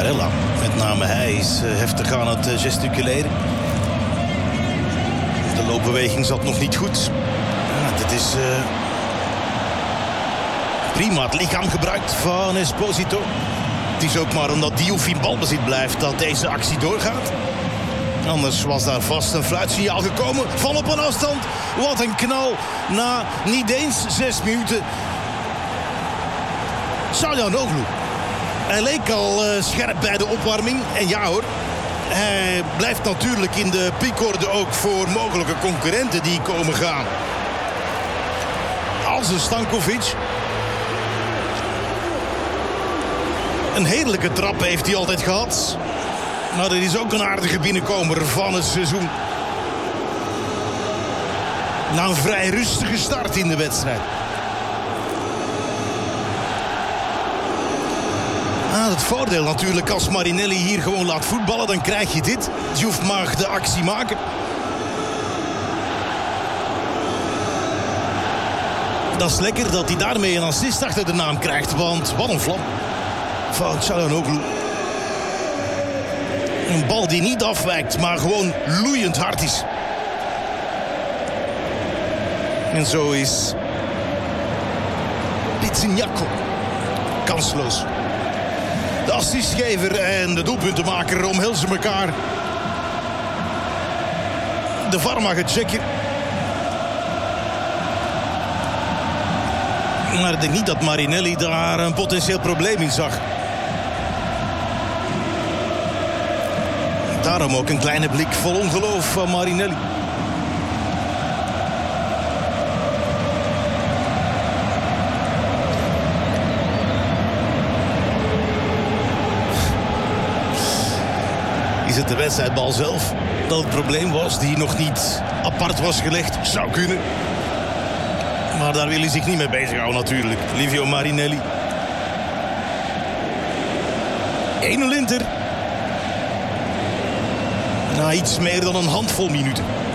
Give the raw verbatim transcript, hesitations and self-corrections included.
Barella, met name hij, is uh, heftig aan het uh, gesticuleren. De loopbeweging zat nog niet goed. Ja, dit is uh, prima het lichaam gebruikt van Esposito. Het is ook maar omdat Diouf in balbezit blijft dat deze actie doorgaat. Anders was daar vast een fluitsignaal gekomen van op een afstand. Wat een knal na niet eens zes minuten. Çalhanoğlu. Hij leek al uh, scherp bij de opwarming. En ja hoor, hij blijft natuurlijk in de piekorde ook voor mogelijke concurrenten die komen gaan. Als een Stankovic. Een heerlijke trap heeft hij altijd gehad. Maar er is ook een aardige binnenkomer van het seizoen. Na een vrij rustige start in de wedstrijd. Ah, het voordeel natuurlijk als Marinelli hier gewoon laat voetballen, dan krijg je dit. Diouf mag de actie maken. Dat is lekker dat hij daarmee een assist achter de naam krijgt. Want wat een vlam van Çalhanoğlu. Een bal die niet afwijkt, maar gewoon loeiend hard is. En zo is Pizzinjako kansloos. De assistgever en de doelpuntenmaker omhelzen elkaar. De V A R mag het checken. Maar ik denk niet dat Marinelli daar een potentieel probleem in zag. Daarom ook een kleine blik vol ongeloof van Marinelli. Is het de wedstrijdbal zelf dat het probleem was, die nog niet apart was gelegd? Zou kunnen. Maar daar wil hij zich niet mee bezighouden natuurlijk. Livio Marinelli. één nul Inter. Na iets meer dan een handvol minuten.